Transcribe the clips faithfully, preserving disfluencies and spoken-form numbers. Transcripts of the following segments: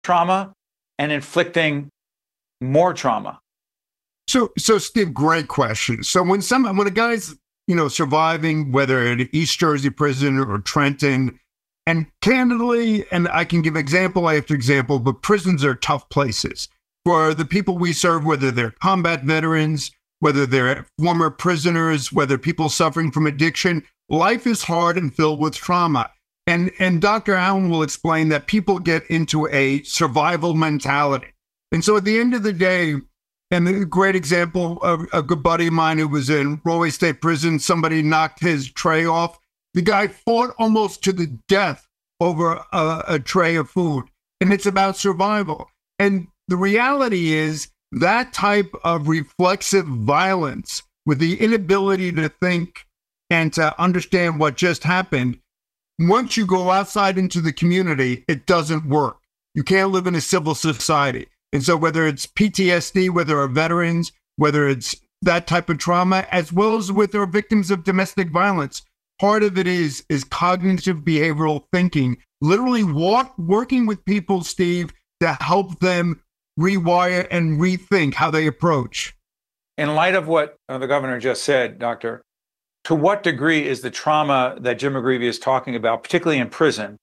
trauma and inflicting more trauma? So, so Steve, great question. So when some, when a guy's, you know, surviving, whether at East Jersey prison or Trenton, and candidly, and I can give example after example, but prisons are tough places for the people we serve, whether they're combat veterans, whether they're former prisoners, whether people suffering from addiction. Life is hard and filled with trauma. And, and Doctor Allen will explain that people get into a survival mentality. And so at the end of the day, and a great example of a good buddy of mine who was in Rahway State Prison, somebody knocked his tray off. The guy fought almost to the death over a, a tray of food. And it's about survival. And the reality is that type of reflexive violence with the inability to think and to understand what just happened, once you go outside into the community, it doesn't work. You can't live in a civil society. And so whether it's P T S D, whether our veterans, whether it's that type of trauma, as well as with our victims of domestic violence, part of it is, is cognitive behavioral thinking, literally walk, working with people, Steve, to help them rewire and rethink how they approach. In light of what uh, the governor just said, Doctor, to what degree is the trauma that Jim McGreevey is talking about, particularly in prison,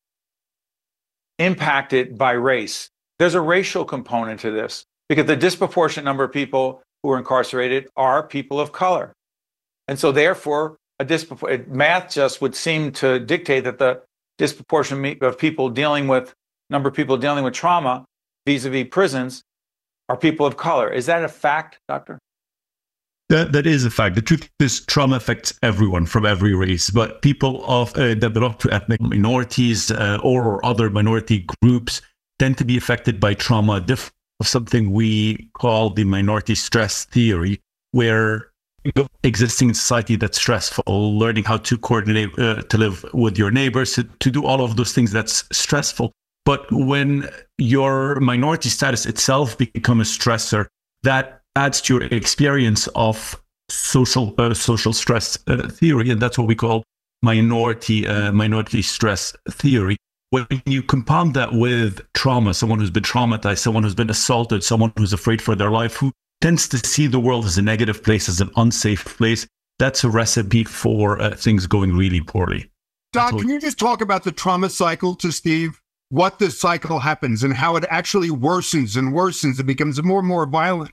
impacted by race? There's a racial component to this because the disproportionate number of people who are incarcerated are people of color. And so therefore, a dispropor- math just would seem to dictate that the disproportionate of people dealing with, number of people dealing with trauma vis-a-vis prisons are people of color. Is that a fact, Doctor? That, that is a fact. The truth is trauma affects everyone from every race, but people of uh, that belong to ethnic minorities uh, or other minority groups tend to be affected by trauma, diff- of something we call the minority stress theory, where existing in society that's stressful, learning how to coordinate, uh, to live with your neighbors, to, to do all of those things that's stressful. But when your minority status itself becomes a stressor, that adds to your experience of social uh, social stress uh, theory, and that's what we call minority uh, minority stress theory. When you compound that with trauma, someone who's been traumatized, someone who's been assaulted, someone who's afraid for their life, who tends to see the world as a negative place, as an unsafe place, that's a recipe for uh, things going really poorly. Doc, can you just talk about the trauma cycle to Steve? What the cycle happens and how it actually worsens and worsens and becomes more and more violent?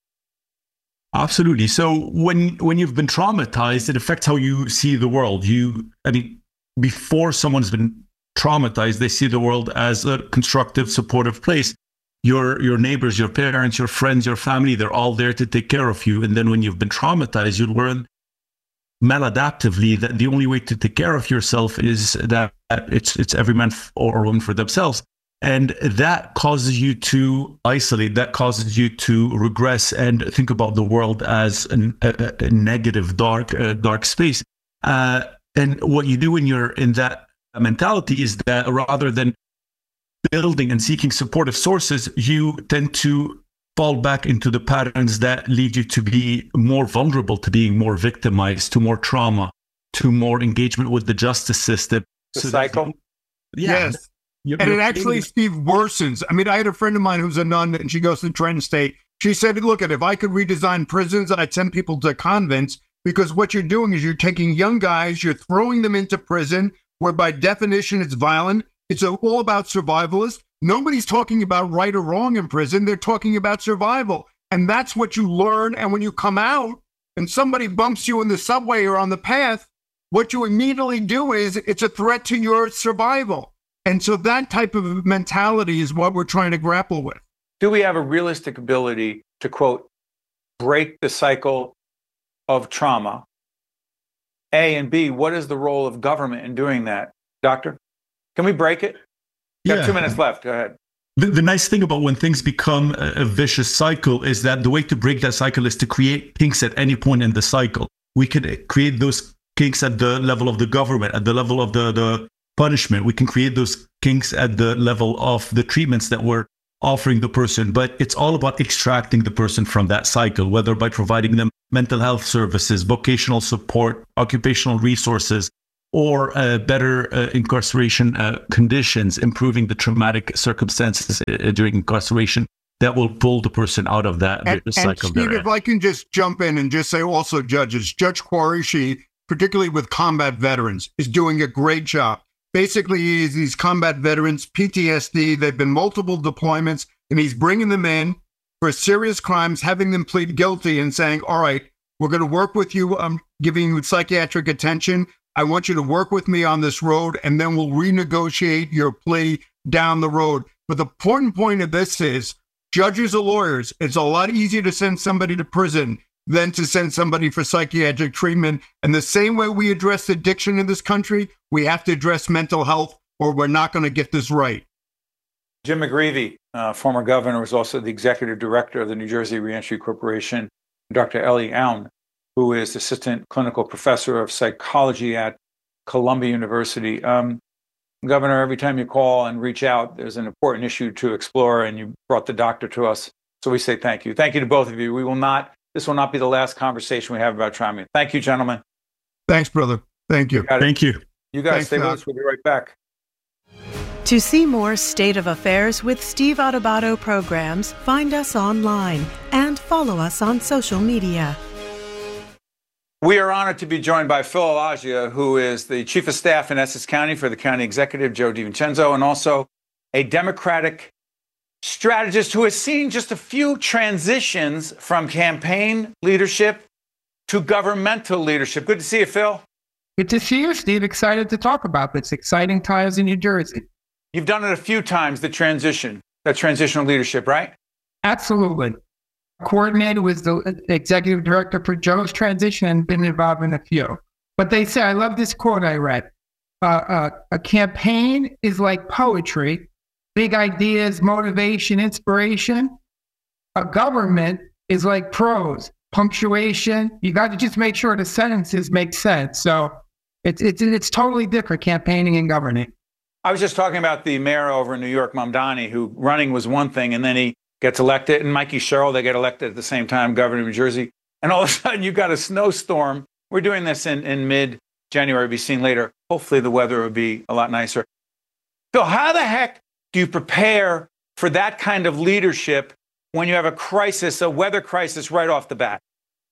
Absolutely. So when when you've been traumatized, it affects how you see the world. You, I mean, before someone's been traumatized, they see the world as a constructive, supportive place. Your your neighbors, your parents, your friends, your family, they're all there to take care of you. And then when you've been traumatized, you learn maladaptively that the only way to take care of yourself is that it's it's every man or woman for themselves. And that causes you to isolate, that causes you to regress and think about the world as an, a, a negative, dark, uh, dark space. Uh, and what you do when you're in that mentality is that rather than building and seeking supportive sources, you tend to fall back into the patterns that lead you to be more vulnerable to being more victimized, to more trauma, to more engagement with the justice system. The so cycle? That, yeah. Yes. You're, and you're it actually, Steve, worsens. I mean, I had a friend of mine who's a nun and she goes to Trenton State. She said, look, if I could redesign prisons, I'd send people to convents, because what you're doing is you're taking young guys, you're throwing them into prison, where by definition it's violent. It's all about survivalists. Nobody's talking about right or wrong in prison. They're talking about survival. And that's what you learn. And when you come out and somebody bumps you in the subway or on the path, what you immediately do is it's a threat to your survival. And so that type of mentality is what we're trying to grapple with. Do we have a realistic ability to, quote, break the cycle of trauma? A, and B, what is the role of government in doing that? Doctor, can we break it? You yeah. have two minutes left. Go ahead. The, the nice thing about when things become a, a vicious cycle is that the way to break that cycle is to create kinks at any point in the cycle. We can create those kinks at the level of the government, at the level of the, the punishment. We can create those kinks at the level of the treatments that we're offering the person. But it's all about extracting the person from that cycle, whether by providing them mental health services, vocational support, occupational resources, or uh, better uh, incarceration uh, conditions, improving the traumatic circumstances uh, during incarceration that will pull the person out of that and, cycle. And Steve, if I can just jump in and just say also judges, Judge Qureshi, particularly with combat veterans, is doing a great job. Basically, he's these combat veterans, P T S D, they've been multiple deployments, and he's bringing them in for serious crimes, having them plead guilty and saying, all right, we're going to work with you. I'm giving you psychiatric attention. I want you to work with me on this road, and then we'll renegotiate your plea down the road. But the important point of this is judges or lawyers, it's a lot easier to send somebody to prison than to send somebody for psychiatric treatment. And the same way we address addiction in this country, we have to address mental health, or we're not going to get this right. Jim McGreevey, uh, former governor, was also the executive director of the New Jersey Reentry Corporation. Doctor Ellie Aoun, who is assistant clinical professor of psychology at Columbia University. Um, Governor, every time you call and reach out, there's an important issue to explore, and you brought the doctor to us. So we say thank you. Thank you to both of you. We will not, this will not be the last conversation we have about trauma. Thank you, gentlemen. Thanks, brother. Thank you. you Thank you. You guys Thanks, stay with Doc. us. We'll be right back. To see more State of Affairs with Steve Adubato programs, find us online and follow us on social media. We are honored to be joined by Phil Alagia, who is the Chief of Staff in Essex County for the County Executive, Joe DiVincenzo, and also a Democratic strategist who has seen just a few transitions from campaign leadership to governmental leadership. Good to see you, Phil. Good to see you, Steve. Excited to talk about this. Exciting times in New Jersey. You've done it a few times, the transition, that transitional leadership, right? Absolutely. Coordinated with the executive director for Joe's transition and been involved in a few. But they say, I love this quote I read. Uh, uh, a campaign is like poetry, big ideas, motivation, inspiration. A government is like prose, punctuation. You got to just make sure the sentences make sense. So it's, it's, it's totally different, campaigning and governing. I was just talking about the mayor over in New York, Mamdani, who running was one thing, and then he gets elected, and Mikey Sherrill, they get elected at the same time, governor of New Jersey. And all of a sudden, you've got a snowstorm. We're doing this in, in mid-January, be seen later. Hopefully, the weather will be a lot nicer. Phil, how the heck do you prepare for that kind of leadership when you have a crisis, a weather crisis right off the bat?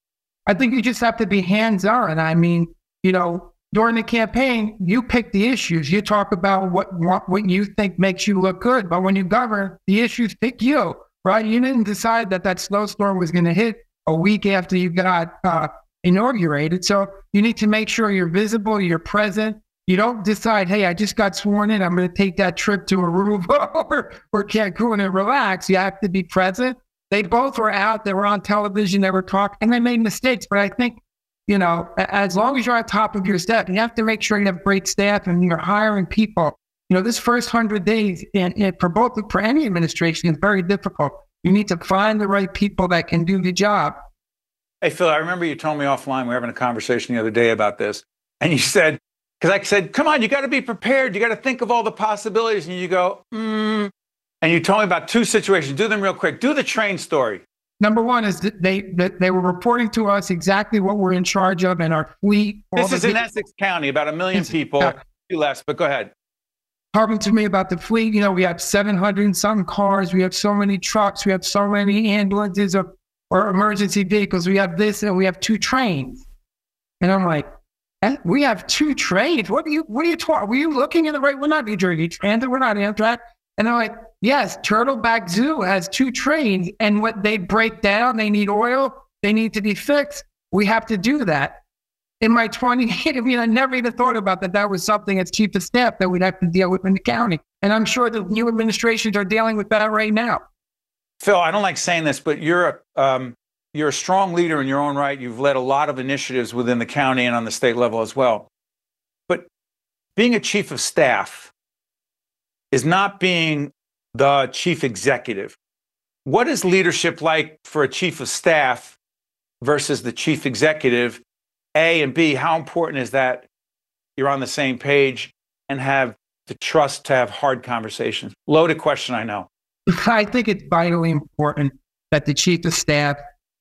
I think you just have to be hands-on. I mean, you know, during the campaign, you pick the issues. You talk about what, what what you think makes you look good. But when you govern, the issues pick you, right? You didn't decide that that snowstorm was going to hit a week after you got uh, inaugurated. So you need to make sure you're visible, you're present. You don't decide, hey, I just got sworn in, I'm going to take that trip to Aruba or, or Cancun and relax. You have to be present. They both were out. They were on television. They were talking, and they made mistakes. But I think, you know, as long as you're on top of your staff, you have to make sure you have great staff and you're hiring people. You know, this first hundred days and, and for both, for any administration is very difficult. You need to find the right people that can do the job. Hey, Phil, I remember you told me offline, we were having a conversation the other day about this. And you said, because I said, come on, you got to be prepared. You got to think of all the possibilities. And you go, hmm. And you told me about two situations. Do them real quick. Do the train story. Number one is that they that they were reporting to us exactly what we're in charge of and our fleet. This is in Essex County, about a million people, a few less, but go ahead. Talking to me about the fleet, you know, we have seven hundred and some cars. We have so many trucks. We have so many ambulances or, or emergency vehicles. We have this and we have two trains. And I'm like, eh, we have two trains? What are you, what are you talking? Were you looking in the right? We're not New Jersey Transit. We're not Amtrak. And I'm like, yes, Turtleback Zoo has two trains, and what they break down, they need oil, they need to be fixed. We have to do that. In my twenty-eight, I mean, I never even thought about that. That was something as chief of staff that we'd have to deal with in the county. And I'm sure the new administrations are dealing with that right now. Phil, I don't like saying this, but you're a, um, you're a strong leader in your own right. You've led a lot of initiatives within the county and on the state level as well. But being a chief of staff is not being the chief executive. What is leadership like for a chief of staff versus the chief executive? A, and B, how important is that you're on the same page and have the trust to have hard conversations? Loaded question, I know. I think it's vitally important that the chief of staff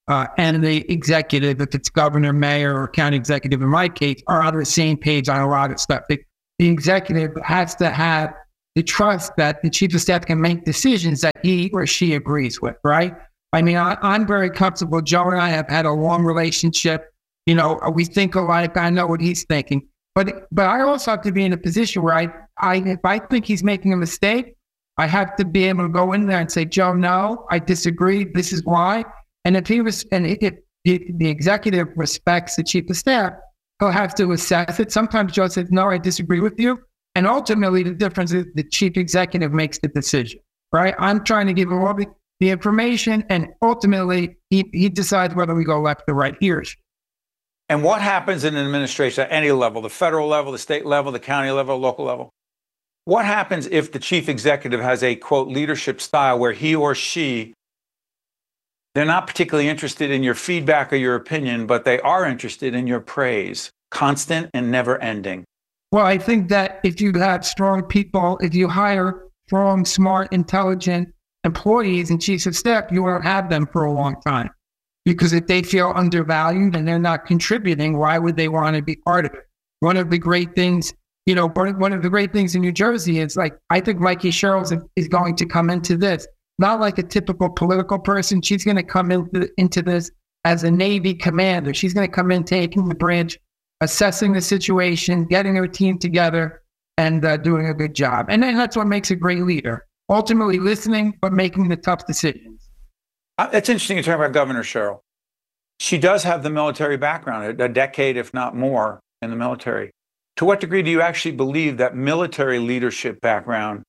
uh, and the executive, if it's governor, mayor, or county executive in my case, are on the same page on a lot of stuff. The, the executive has to have the trust that the chief of staff can make decisions that he or she agrees with, right? I mean, I, I'm very comfortable. Joe and I have had a long relationship. You know, we think alike. I know what he's thinking. But but I also have to be in a position where I, I if I think he's making a mistake, I have to be able to go in there and say, Joe, no, I disagree. This is why. And if he was, and if the, the executive respects the chief of staff, he'll have to assess it. Sometimes Joe says, no, I disagree with you. And ultimately, the difference is the chief executive makes the decision, right? I'm trying to give him all the, the information, and ultimately, he, he decides whether we go left or right here. And what happens in an administration at any level, the federal level, the state level, the county level, local level? What happens if the chief executive has a, quote, leadership style where he or she, they're not particularly interested in your feedback or your opinion, but they are interested in your praise, constant and never ending? Well, I think that if you have strong people, if you hire strong, smart, intelligent employees and chiefs of staff, you won't have them for a long time. Because if they feel undervalued and they're not contributing, why would they want to be part of it? One of the great things, you know, one of the great things in New Jersey is like, I think Mikey Sherrill is going to come into this, not like a typical political person. She's going to come into, into this as a Navy commander. She's going to come in, taking the branch, assessing the situation, getting her team together, and uh, doing a good job. And then that's what makes a great leader. Ultimately listening, but making the tough decisions. It's interesting you talk about Governor Sherrill. She does have the military background, a decade, if not more, in the military. To what degree do you actually believe that military leadership background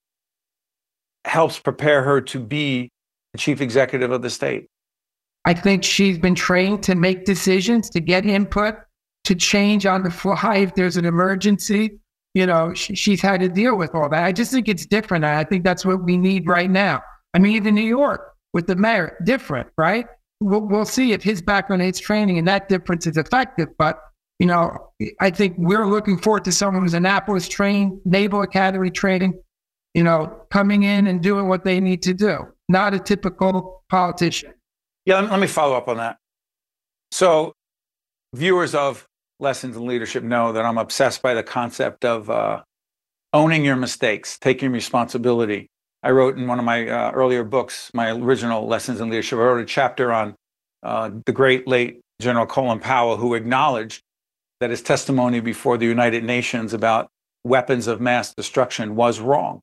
helps prepare her to be the chief executive of the state? I think she's been trained to make decisions, to get input, to change on the fly if there's an emergency. You know, she, she's had to deal with all that. I just think it's different. I think that's what we need right now. I mean, even New York, with the mayor, different, right? We'll, we'll see if his background, his training, and that difference is effective. But, you know, I think we're looking forward to someone who's Annapolis trained, Naval Academy training, you know, coming in and doing what they need to do, not a typical politician. Yeah, let me, let me follow up on that. So viewers of Lessons in Leadership know that I'm obsessed by the concept of uh, owning your mistakes, taking responsibility. I wrote in one of my uh, earlier books, my original Lessons in Leadership, I wrote a chapter on uh, the great late General Colin Powell, who acknowledged that his testimony before the United Nations about weapons of mass destruction was wrong.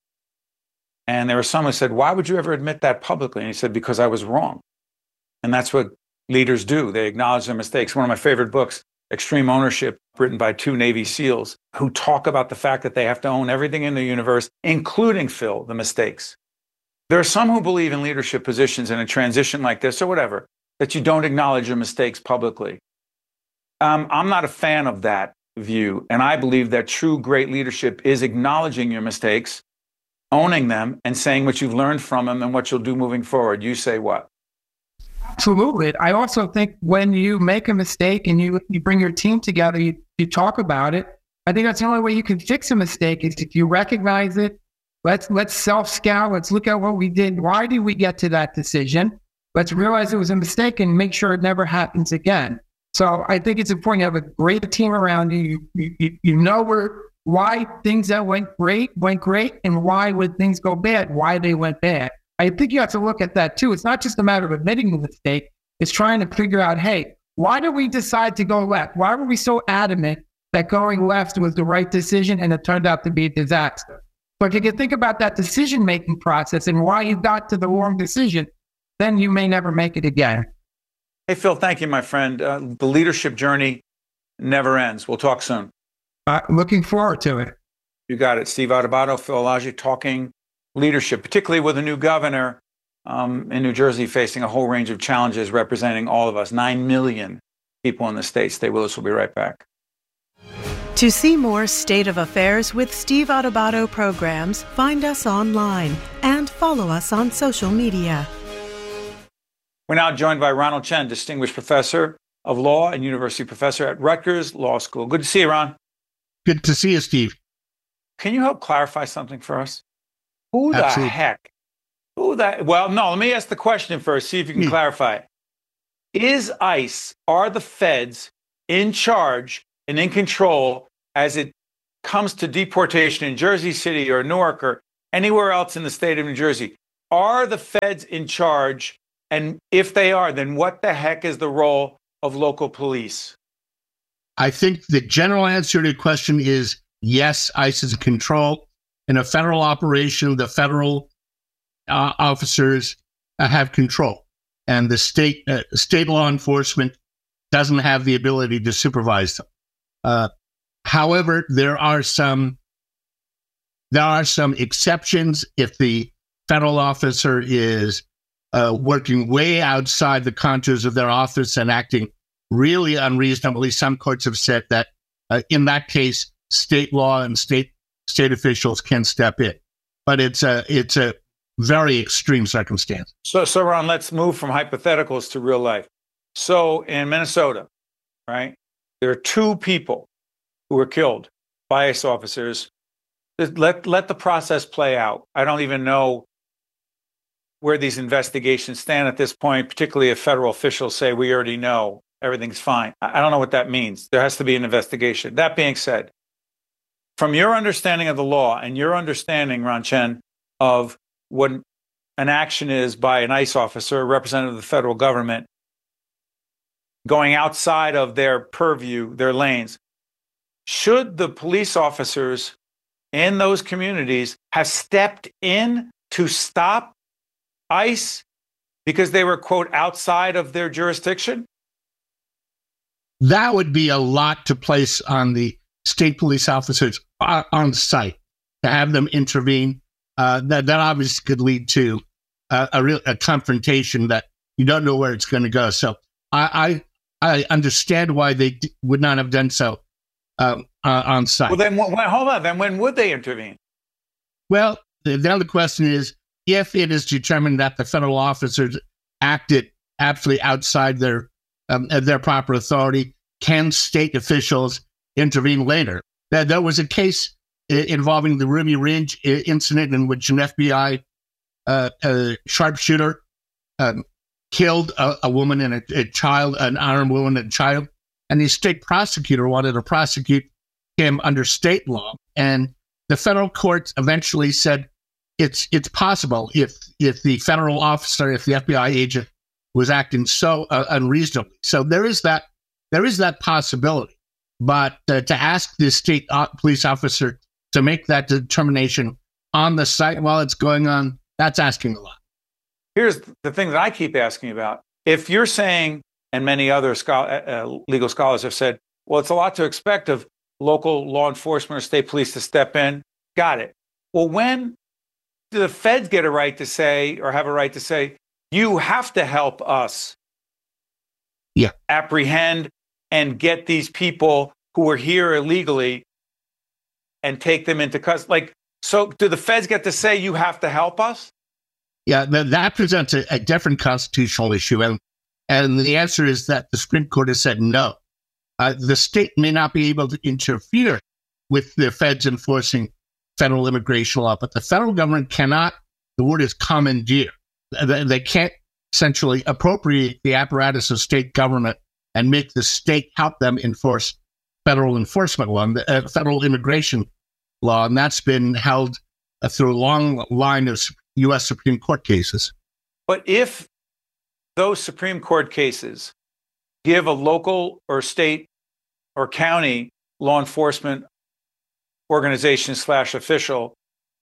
And there were some who said, why would you ever admit that publicly? And he said, because I was wrong. And that's what leaders do. They acknowledge their mistakes. One of my favorite books, Extreme Ownership, written by two Navy SEALs, who talk about the fact that they have to own everything in the universe, including, Phil, the mistakes. There are some who believe in leadership positions in a transition like this or whatever, that you don't acknowledge your mistakes publicly. Um, I'm not a fan of that view. And I believe that true great leadership is acknowledging your mistakes, owning them, and saying what you've learned from them and what you'll do moving forward. You say what? Absolutely. I also think when you make a mistake and you, you bring your team together, you, you talk about it. I think that's the only way you can fix a mistake is if you recognize it. Let's let's self-scout. Let's look at what we did. Why did we get to that decision? Let's realize it was a mistake and make sure it never happens again. So I think it's important to have a great team around you. You, you, you know where why things that went great went great and why would things go bad, why they went bad. I think you have to look at that too. It's not just a matter of admitting the mistake. It's trying to figure out, hey, why did we decide to go left? Why were we so adamant that going left was the right decision and it turned out to be a disaster? But if you can think about that decision-making process and why you got to the wrong decision, then you may never make it again. Hey, Phil, thank you, my friend. Uh, the leadership journey never ends. We'll talk soon. Uh, looking forward to it. You got it. Steve Adubato, Phil Elijah, talking leadership, particularly with a new governor um, in New Jersey facing a whole range of challenges representing all of us, nine million people in the state. Stay with us. We'll be right back. To see more State of Affairs with Steve Adubato programs, find us online and follow us on social media. We're now joined by Ronald Chen, Distinguished Professor of Law and University Professor at Rutgers Law School. Good to see you, Ron. Good to see you, Steve. Can you help clarify something for us? Who Absolutely. the heck? Who that? Well, no, let me ask the question first, see if you can Me. clarify it. Is ICE, are the feds in charge and in control as it comes to deportation in Jersey City or Newark or anywhere else in the state of New Jersey? Are the feds in charge? And if they are, then what the heck is the role of local police? I think the general answer to your question is yes, ICE is in control. In a federal operation, the federal uh, officers uh, have control, and the state uh, state law enforcement doesn't have the ability to supervise them. Uh, however, there are some there are some exceptions if the federal officer is uh, working way outside the contours of their office and acting really unreasonably. Some courts have said that uh, in that case, state law and state state officials can step in, but it's a it's a very extreme circumstance. So, so Ron, let's move from hypotheticals to real life. So, in Minnesota, right, there are two people who were killed by ICE officers. Let let the process play out. I don't even know where these investigations stand at this point, particularly if federal officials say we already know everything's fine. I don't know what that means. There has to be an investigation. That being said, from your understanding of the law and your understanding, Ron Chen, of what an action is by an ICE officer, a representative of the federal government, going outside of their purview, their lanes, should the police officers in those communities have stepped in to stop ICE because they were, quote, outside of their jurisdiction? That would be a lot to place on the state police officers on site, to have them intervene. Uh, that, that obviously could lead to uh, a real a confrontation that you don't know where it's going to go. So I, I I understand why they d- would not have done so um, uh, on site. Well, then when, hold on. Then when would they intervene? Well, the, the other question is, if it is determined that the federal officers acted absolutely outside their um, their proper authority, can state officials intervene later? There, there was a case involving the Ruby Ridge incident in which an F B I uh, uh, sharpshooter um, killed a, a woman and a, a child, an unarmed woman and a child, and the state prosecutor wanted to prosecute him under state law. And the federal courts eventually said it's it's possible if if the federal officer, if the F B I agent was acting so uh, unreasonably. So there is that there is that possibility. But uh, to ask the state uh, police officer to make that determination on the site while it's going on, that's asking a lot. Here's the thing that I keep asking about. If you're saying, and many other scholar, uh, legal scholars have said, well, it's a lot to expect of local law enforcement or state police to step in, got it. Well, when do the feds get a right to say, or have a right to say, you have to help us yeah. apprehend and get these people who are here illegally and take them into custody? Like, so do the feds get to say, you have to help us? Yeah, th- that presents a, a different constitutional issue. And, and the answer is that the Supreme Court has said no. Uh, the state may not be able to interfere with the feds enforcing federal immigration law, but the federal government cannot, the word is commandeer. They, they can't essentially appropriate the apparatus of state government and make the state help them enforce federal enforcement law, uh, federal immigration law. And that's been held uh, through a long line of U S Supreme Court cases. But if those Supreme Court cases give a local or state or county law enforcement organization slash official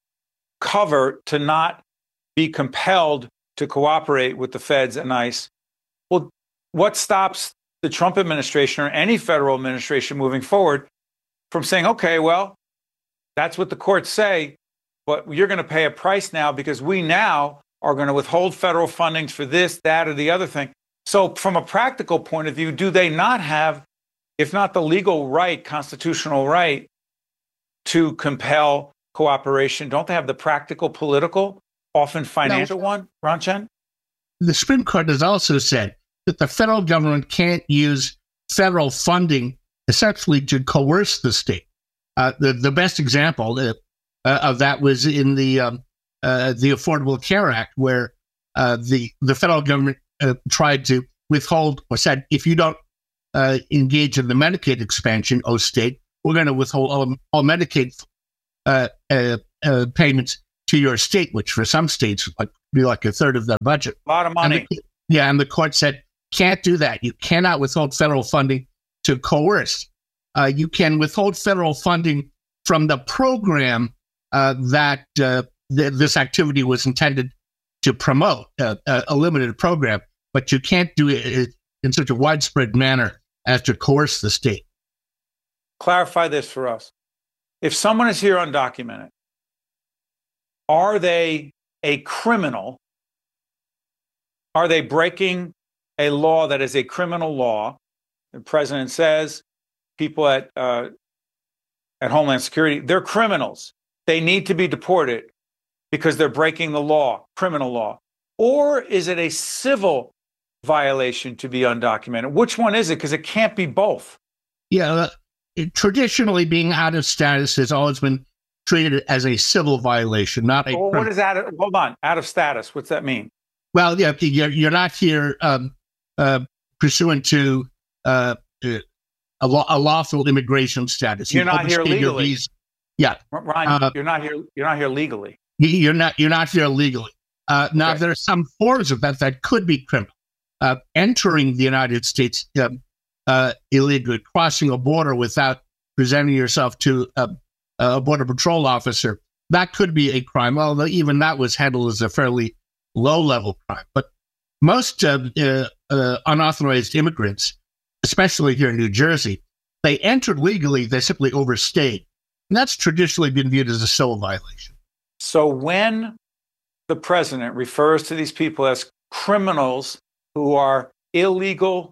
cover to not be compelled to cooperate with the feds and ICE, well, what stops the Trump administration or any federal administration moving forward from saying, okay, well, that's what the courts say, but you're going to pay a price now because we now are going to withhold federal funding for this, that, or the other thing. So from a practical point of view, do they not have, if not the legal right, constitutional right to compel cooperation? Don't they have the practical, political, often financial no. one, Ron Chen? The Supreme Court has also said that the federal government can't use federal funding essentially to coerce the state. Uh, the, the best example uh, uh, of that was in the um, uh, the Affordable Care Act, where uh, the, the federal government uh, tried to withhold or said, if you don't uh, engage in the Medicaid expansion, oh state, we're going to withhold all, all Medicaid uh, uh, uh, payments to your state, which for some states like be like a third of their budget. A lot of money. And the, yeah, and the court said, can't do that. You cannot withhold federal funding to coerce. Uh, you can withhold federal funding from the program uh, that uh, th- this activity was intended to promote, uh, a, a limited program, but you can't do it in such a widespread manner as to coerce the state. Clarify this for us. If someone is here undocumented, are they a criminal? Are they breaking a law that is a criminal law? The president says people at uh, at Homeland Security, they're criminals. They need to be deported because they're breaking the law, criminal law. Or is it a civil violation to be undocumented? Which one is it? Because it can't be both. Yeah, uh, it, traditionally being out of status has always been treated as a civil violation, not a. Well, what is that? Hold on, out of status. What's that mean? Well, yeah, you're, you're not here um, uh, pursuant to uh, a, law, a lawful immigration status. You're not here legally. Yeah, Ryan, uh, you're not here. You're not here legally. You're not. You're not here legally. Uh, now, Okay. there are some forms of that that could be criminal. Uh, entering the United States uh, uh, illegally, crossing a border without presenting yourself to a, a border patrol officer, that could be a crime. Although even that was handled as a fairly low-level crime. But most uh, uh, uh, unauthorized immigrants, especially here in New Jersey, they entered legally. They simply overstayed, and that's traditionally been viewed as a civil violation. So when the president refers to these people as criminals who are illegal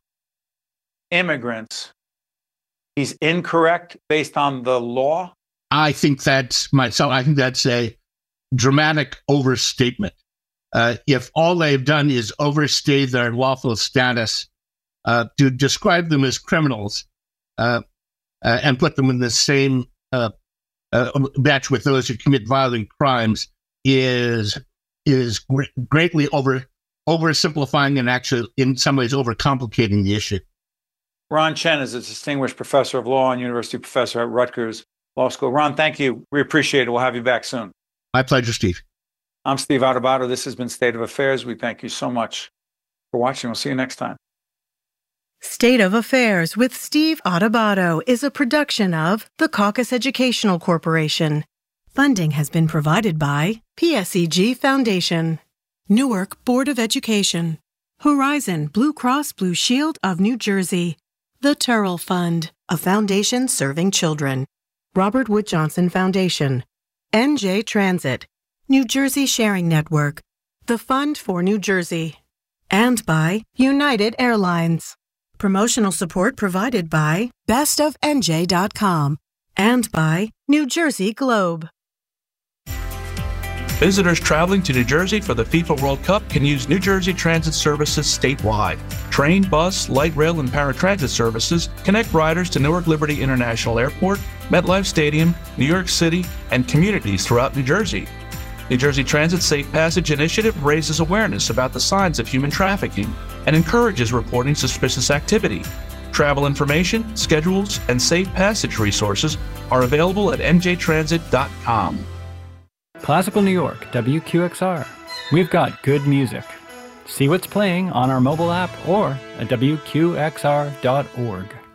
immigrants, he's incorrect based on the law? I think that's myself. I think that's a dramatic overstatement. Uh, if all they've done is overstay their lawful status, uh, to describe them as criminals uh, uh, and put them in the same uh, uh, batch with those who commit violent crimes is is gr- greatly over oversimplifying and actually, in some ways, overcomplicating the issue. Ron Chen is a distinguished professor of law and university professor at Rutgers Law School. Ron, thank you. We appreciate it. We'll have you back soon. My pleasure, Steve. I'm Steve Adubato. This has been State of Affairs. We thank you so much for watching. We'll see you next time. State of Affairs with Steve Adubato is a production of the Caucus Educational Corporation. Funding has been provided by P S E G Foundation, Newark Board of Education, Horizon Blue Cross Blue Shield of New Jersey, the Turrell Fund, a foundation serving children, Robert Wood Johnson Foundation, N J Transit, New Jersey Sharing Network, the Fund for New Jersey, and by United Airlines. Promotional support provided by best of N J dot com and by New Jersey Globe. Visitors traveling to New Jersey for the FIFA World Cup can use New Jersey Transit services statewide. Train, bus, light rail, and paratransit services connect riders to Newark Liberty International Airport, MetLife Stadium, New York City, and communities throughout New Jersey. New Jersey Transit's Safe Passage initiative raises awareness about the signs of human trafficking and encourages reporting suspicious activity. Travel information, schedules, and safe passage resources are available at N J transit dot com. Classical New York, W Q X R. We've got good music. See what's playing on our mobile app or at W Q X R dot org.